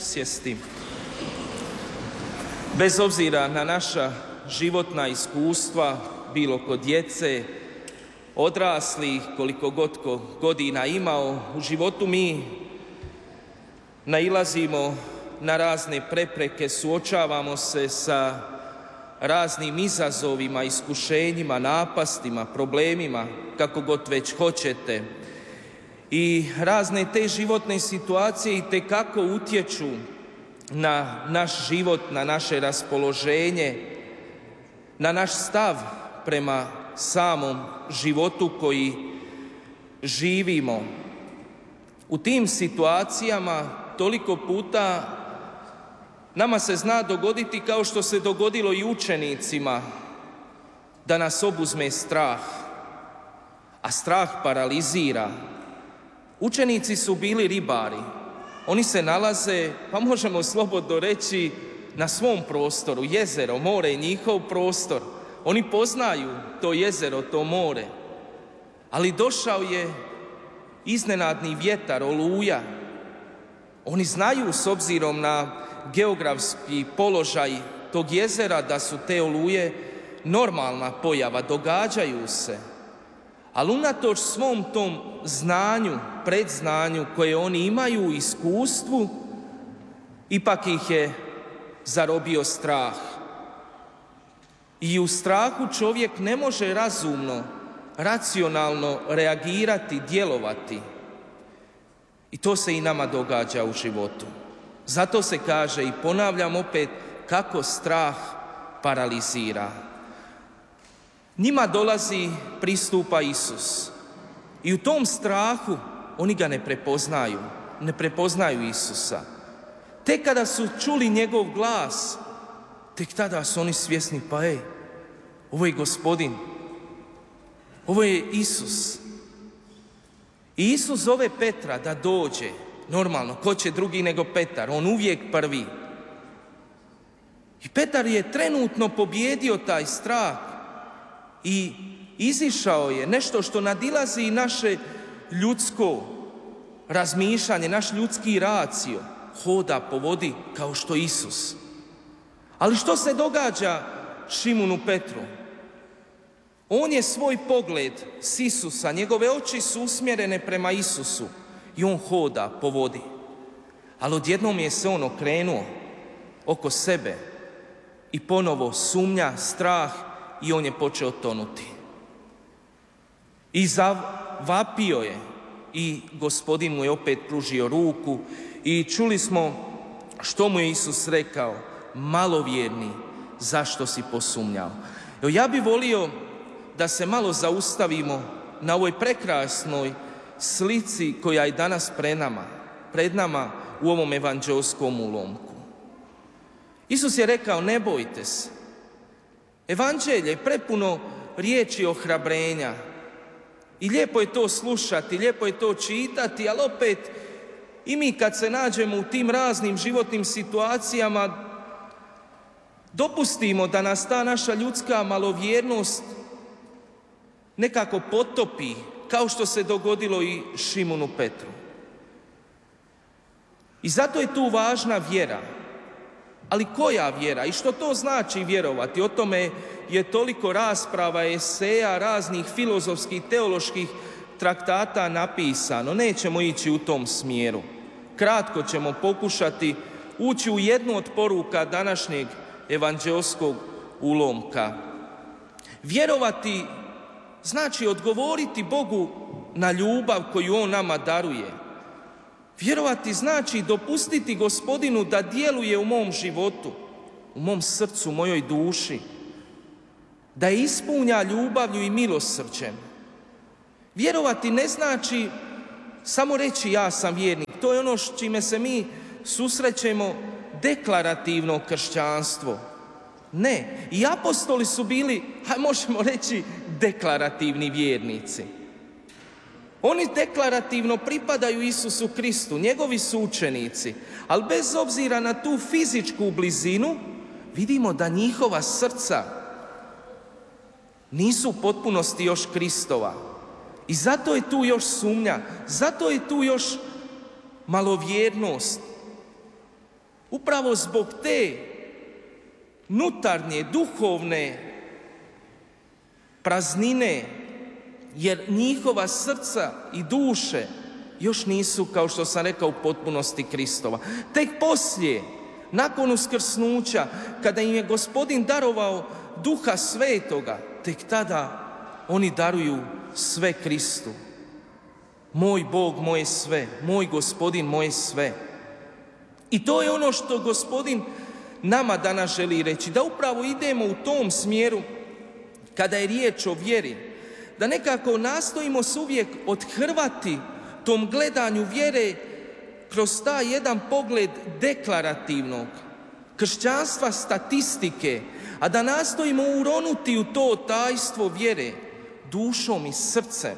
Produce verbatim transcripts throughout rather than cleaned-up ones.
usjesti. Bez obzira na naša životna iskustva, bilo kod djece, odraslih, koliko god ko godina imao, u životu mi nailazimo na razne prepreke, suočavamo se sa raznim izazovima, iskušenjima, napastima, problemima, kako god već hoćete. I razne te životne situacije itekako utječu na naš život, na naše raspoloženje, na naš stav prema samom životu koji živimo. U tim situacijama toliko puta nama se zna dogoditi, kao što se dogodilo i učenicima, da nas obuzme strah, a strah paralizira. Učenici su bili ribari. Oni se nalaze, pa možemo slobodno reći, na svom prostoru. Jezero, more je njihov prostor. Oni poznaju to jezero, to more. Ali došao je iznenadni vjetar, oluja. Oni znaju, s obzirom na geografski položaj tog jezera, da su te oluje normalna pojava, događaju se. Ali unatoč svom tom znanju, predznanju koje oni imaju u iskustvu, ipak ih je zarobio strah. I u strahu čovjek ne može razumno, racionalno reagirati, djelovati. I to se i nama događa u životu. Zato se kaže, i ponavljam opet, kako strah paralizira. Njima dolazi, pristupa Isus. I u tom strahu oni ga ne prepoznaju, ne prepoznaju Isusa. Tek kada su čuli njegov glas, tek tada su oni svjesni, pa ej, ovo je Gospodin, ovo je Isus. I Isus zove Petra da dođe. Normalno, ko će drugi nego Petar, on uvijek prvi. I Petar je trenutno pobjedio taj strah i izišao je, nešto što nadilazi i naše ljudsko razmišljanje, naš ljudski racio, hoda po vodi kao što Isus. Ali što se događa Šimunu Petru? On je svoj pogled s Isusa, njegove oči su usmjerene prema Isusu i on hoda po vodi. Ali odjednom je se on okrenuo oko sebe i ponovo sumnja, strah, i on je počeo tonuti. I zavapio je i Gospodin mu je opet pružio ruku i čuli smo što mu je Isus rekao: malovjerni, zašto si posumnjao? Evo, ja bih volio da se malo zaustavimo na ovoj prekrasnoj slici koja je danas pred nama, pred nama u ovom evanđeoskom ulomku. Isus je rekao: ne bojte se. Evanđelje je prepuno riječi ohrabrenja i lijepo je to slušati, lijepo je to čitati, ali opet i mi kad se nađemo u tim raznim životnim situacijama, dopustimo da nas ta naša ljudska malovjernost nekako potopi, kao što se dogodilo i Šimunu Petru. I zato je tu važna vjera. Ali koja vjera i što to znači vjerovati? O tome je toliko rasprava, eseja, raznih filozofskih, teoloških traktata napisano. Nećemo ići u tom smjeru. Kratko ćemo pokušati ući u jednu od poruka današnjeg evanđeoskog ulomka. Vjerovati znači odgovoriti Bogu na ljubav koju On nama daruje. Vjerovati znači dopustiti Gospodinu da djeluje u mom životu, u mom srcu, u mojoj duši, da je ispunja ljubavlju i milosrđem. Vjerovati ne znači samo reći ja sam vjernik. To je ono s čime se mi susrećemo, deklarativno kršćanstvo. Ne, i apostoli su bili, hajde možemo reći, deklarativni vjernici. Oni deklarativno pripadaju Isusu Kristu, njegovi su učenici, ali bez obzira na tu fizičku blizinu, vidimo da njihova srca nisu u potpunosti još Kristova. I zato je tu još sumnja, zato je tu još malovjernost. Upravo zbog te nutarnje, duhovne praznine, jer njihova srca i duše još nisu, kao što sam rekao, u potpunosti Kristova. Tek poslije, nakon uskrsnuća, kada im je Gospodin darovao Duha Svetoga, tek tada oni daruju sve Kristu. Moj Bog, moje sve, moj Gospodin, moje sve. I to je ono što Gospodin nama danas želi reći, da upravo idemo u tom smjeru kada je riječ o vjeri, da nekako nastojimo se uvijek odhrvati tom gledanju vjere kroz taj jedan pogled deklarativnog kršćanstva, statistike, a da nastojimo uronuti u to tajstvo vjere dušom i srcem.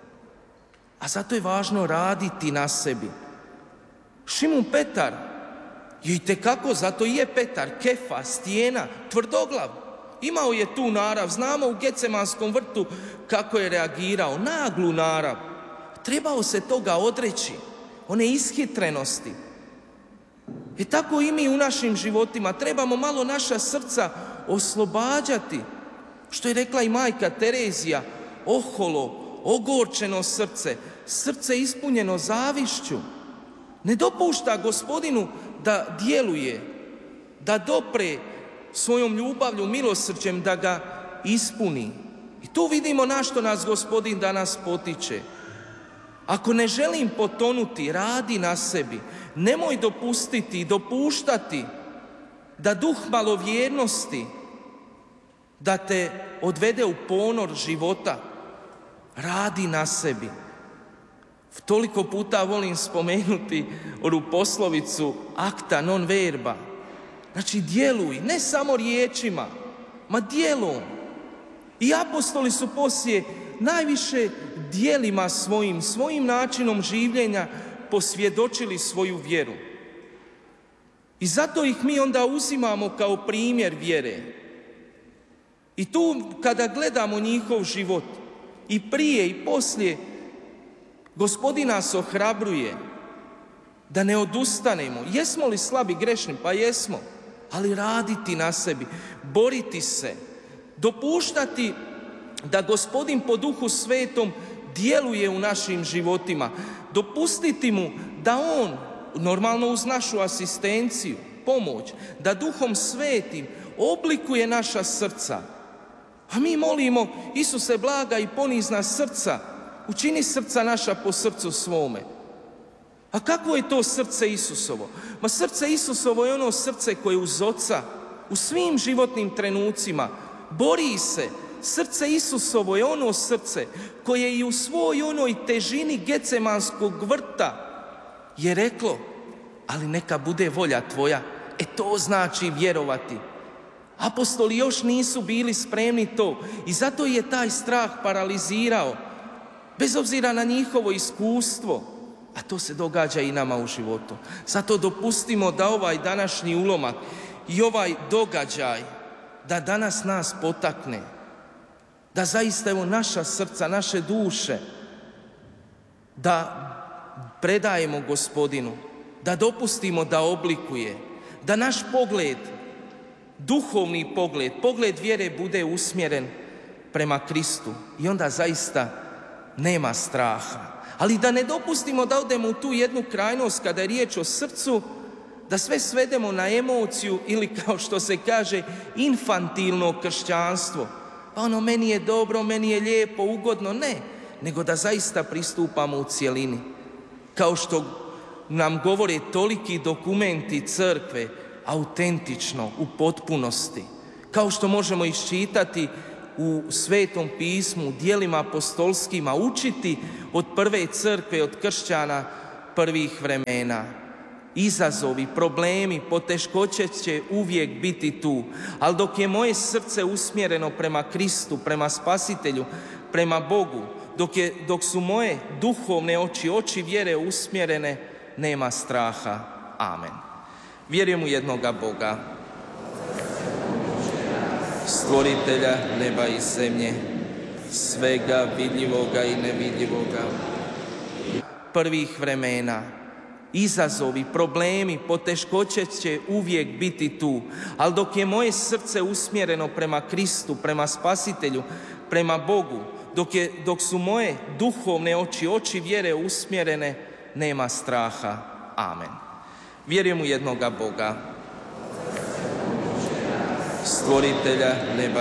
A zato je važno raditi na sebi. Šimun Petar je itekako, zato i je Petar, Kefa, stijena, tvrdoglav. Imao je tu narav, znamo u Gecemanskom vrtu kako je reagirao, naglu narav. Trebao se toga odreći, one ishitrenosti. I tako i mi u našim životima trebamo malo naša srca oslobađati. Što je rekla i majka Terezija, oholo, ogorčeno srce, srce ispunjeno zavišću. Ne dopušta Gospodinu da djeluje, da dopre svojom ljubavlju, milosrđem, da ga ispuni. I tu vidimo na što nas Gospodin danas potiče. Ako ne želim potonuti, radi na sebi. Nemoj dopustiti i dopuštati da duh malovjernosti da te odvede u ponor života. Radi na sebi. Toliko puta volim spomenuti onu poslovicu acta non verba. Znači djeluj, ne samo riječima, ma djelom. I apostoli su poslije najviše djelima svojim, svojim načinom življenja posvjedočili svoju vjeru. I zato ih mi onda uzimamo kao primjer vjere. I tu kada gledamo njihov život, i prije i poslije, Gospodin nas ohrabruje da ne odustanemo. Jesmo li slabi, grešni? Pa jesmo. Ali raditi na sebi, boriti se, dopuštati da Gospodin po Duhu Svetom djeluje u našim životima, dopustiti mu da on, normalno uz našu asistenciju, pomoć, da Duhom Svetim oblikuje naša srca. A mi molimo, Isuse blaga i ponizna srca, učini srca naša po srcu svome. A kakvo je to srce Isusovo? Ma srce Isusovo je ono srce koje uz Oca u svim životnim trenucima bori se. Srce Isusovo je ono srce koje i u svoj onoj težini Gecemanskog vrta je reklo, ali neka bude volja tvoja. E to znači vjerovati. Apostoli još nisu bili spremni to i zato je taj strah paralizirao, bez obzira na njihovo iskustvo. A to se događa i nama u životu. Zato dopustimo da ovaj današnji ulomak i ovaj događaj, da danas nas potakne, da zaista evo naša srca, naše duše, da predajemo Gospodinu, da dopustimo da oblikuje, da naš pogled, duhovni pogled, pogled vjere bude usmjeren prema Kristu i onda zaista nema straha. Ali da ne dopustimo da odemo u tu jednu krajnost kada je riječ o srcu, da sve svedemo na emociju ili kao što se kaže infantilno kršćanstvo. Ono meni je dobro, meni je lijepo, ugodno, ne, nego da zaista pristupamo u cjelini. Kao što nam govore toliki dokumenti crkve, autentično, u potpunosti. Kao što možemo iščitati u Svetom pismu, djelima apostolskima, učiti od prve crkve, od kršćana prvih vremena. Izazovi, problemi, poteškoće će uvijek biti tu, ali dok je moje srce usmjereno prema Kristu, prema Spasitelju, prema Bogu, dok, je, dok su moje duhovne oči, oči vjere usmjerene, nema straha. Amen. Vjerujem u jednoga Boga, stvoritelja neba i zemlje, svega vidljivoga i nevidljivoga, prvih vremena, izazovi, problemi, poteškoće će uvijek biti tu. Ali dok je moje srce usmjereno prema Kristu, prema Spasitelju, prema Bogu, dok, je, dok su moje duhovne oči, oči vjere usmjerene, nema straha. Amen. Vjerujem u jednoga Boga, stvoritelja neba